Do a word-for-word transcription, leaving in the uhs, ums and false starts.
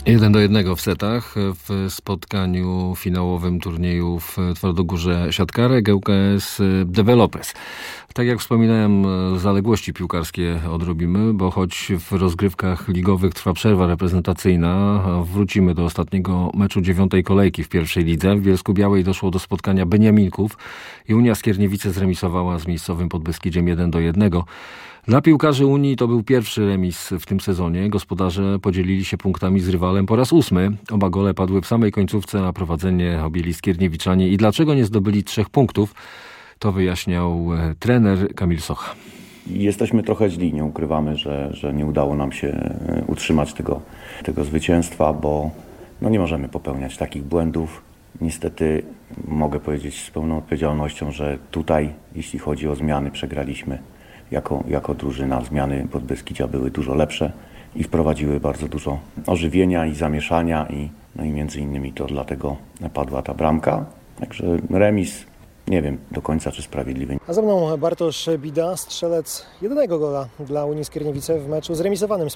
Jeden do jednego w setach w spotkaniu finałowym turnieju w Twardogórze Siatkarek G K S Developers. Tak jak wspominałem, zaległości piłkarskie odrobimy, bo choć w rozgrywkach ligowych trwa przerwa reprezentacyjna, wrócimy do ostatniego meczu dziewiątej kolejki w pierwszej lidze. W Bielsku-Białej doszło do spotkania Beniaminków i Unia Skierniewice zremisowała z miejscowym Podbeskidziem jeden do jednego. Dla piłkarzy Unii to był pierwszy remis w tym sezonie. Gospodarze podzielili się punktami z rywalem po raz ósmy. Oba gole padły w samej końcówce, a prowadzenie objęli Skierniewiczanie. I dlaczego nie zdobyli trzech punktów, to wyjaśniał trener Kamil Socha. Jesteśmy trochę źli, nie ukrywamy, że, że nie udało nam się utrzymać tego, tego zwycięstwa, bo no nie możemy popełniać takich błędów. Niestety mogę powiedzieć z pełną odpowiedzialnością, że tutaj, jeśli chodzi o zmiany, przegraliśmy. Jako, jako drużyna zmiany Podbeskidzia były dużo lepsze i wprowadziły bardzo dużo ożywienia i zamieszania i, no i między innymi to dlatego padła ta bramka. Także remis, nie wiem do końca czy sprawiedliwy. A ze mną Bartosz Bida, strzelec jedynego gola dla Unii Skierniewice w meczu zremisowanym z